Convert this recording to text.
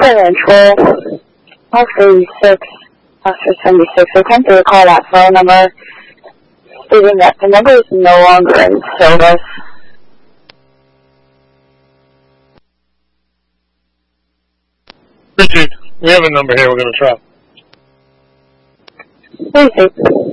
Control, Officer 76, Officer 76, attempt to recall that phone number, stating that the number is no longer in service. Richard, we have a number here we're going to try. Please do.